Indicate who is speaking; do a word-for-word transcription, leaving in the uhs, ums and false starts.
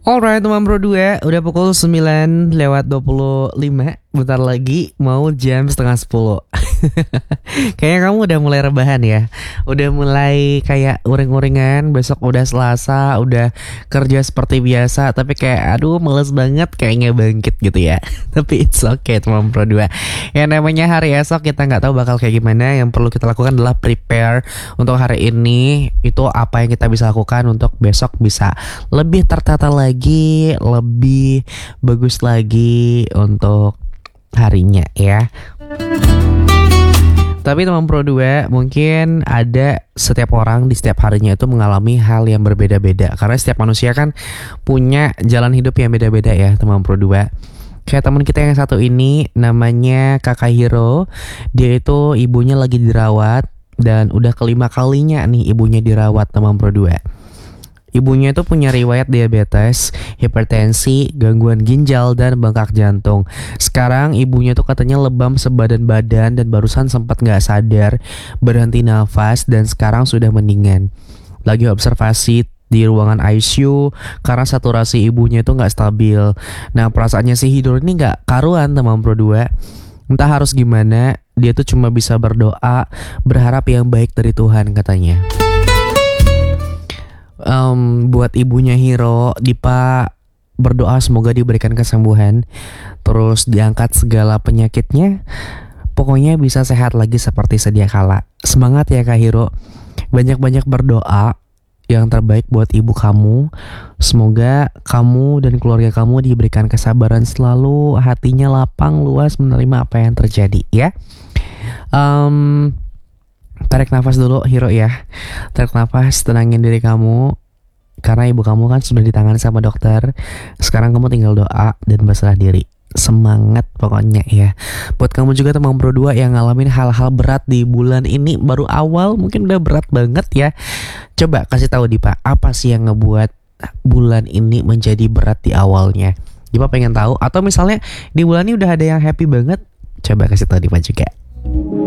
Speaker 1: Alright teman Pro dua, udah pukul sembilan lewat dua puluh lima. Bentar lagi mau jam setengah sepuluh. Kayaknya kamu udah mulai rebahan ya. Udah mulai kayak uring-uringan. Besok udah Selasa, udah kerja seperti biasa. Tapi kayak aduh males banget kayaknya bangkit gitu ya. Tapi it's okay teman Pro dua. Yang namanya hari esok kita gak tahu bakal kayak gimana. Yang perlu kita lakukan adalah prepare untuk hari ini. Itu apa yang kita bisa lakukan untuk besok bisa lebih tertata lagi, lebih bagus lagi untuk harinya ya. Tapi teman Pro dua, mungkin ada setiap orang di setiap harinya itu mengalami hal yang berbeda-beda. Karena setiap manusia kan punya jalan hidup yang beda-beda ya teman Pro dua. Kayak teman kita yang satu ini namanya Kakak Hiro. Dia itu ibunya lagi dirawat dan udah kelima kalinya nih ibunya dirawat teman Pro dua. Ibunya itu punya riwayat diabetes, hipertensi, gangguan ginjal, dan bengkak jantung. Sekarang ibunya tuh katanya lebam sebadan badan dan barusan sempat gak sadar, berhenti nafas, dan sekarang sudah mendingan. Lagi observasi di ruangan I C U karena saturasi ibunya itu gak stabil. Nah perasaannya si Hidro ini gak karuan teman Pro dua. Entah harus gimana, dia tuh cuma bisa berdoa, berharap yang baik dari Tuhan katanya. Um, buat ibunya Hiro, Dipa berdoa semoga diberikan kesembuhan, terus diangkat segala penyakitnya, pokoknya bisa sehat lagi seperti sedia kala. Semangat ya Kak Hiro, banyak-banyak berdoa yang terbaik buat ibu kamu. Semoga kamu dan keluarga kamu diberikan kesabaran selalu, hatinya lapang luas menerima apa yang terjadi ya. Um, Tarik nafas dulu Hiro ya. Tarik nafas, tenangin diri kamu. Karena ibu kamu kan sudah ditangani sama dokter. Sekarang kamu tinggal doa dan berserah diri. Semangat pokoknya ya. Buat kamu juga teman Pro dua yang ngalamin hal-hal berat di bulan ini, baru awal mungkin udah berat banget ya. Coba kasih tahu Dipa, apa sih yang ngebuat bulan ini menjadi berat di awalnya? Dipa pengen tahu. Atau misalnya di bulan ini udah ada yang happy banget, coba kasih tahu Dipa juga.